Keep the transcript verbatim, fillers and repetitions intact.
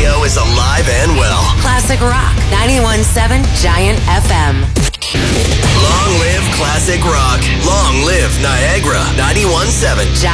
radio is alive and well. Classic Rock, ninety-one point seven Giant F M. Long live classic rock. Long live Niagara, ninety-one point seven.